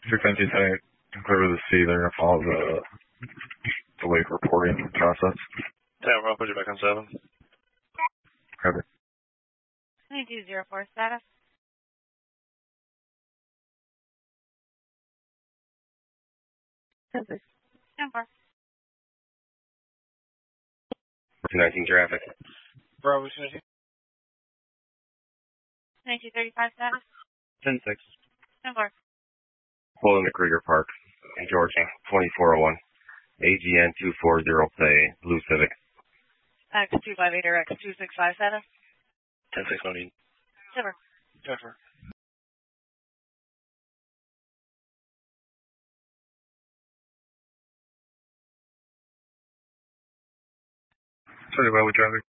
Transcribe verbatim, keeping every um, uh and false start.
six nineteen saying, clear to the C, they're going to follow the, the lake reporting process. Yeah, I'll put you back on seven. Okay. twenty-two zero four status. Perfect. ten four. two nineteen traffic. Bravo two nineteen. twenty-two thirty-five status. ten six. ten four. Pulling to Krieger Park in Georgia, twenty-four oh one. A G N two four zero play, Blue Civic. X two five eight or X two six five status. ten six loading. Silver. Jennifer. Sorry, well, we traffic.